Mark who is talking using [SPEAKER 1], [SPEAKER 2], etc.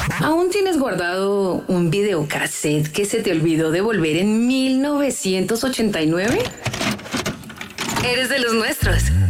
[SPEAKER 1] ¿Aún tienes guardado un videocassette que se te olvidó devolver en 1989? Eres de los nuestros.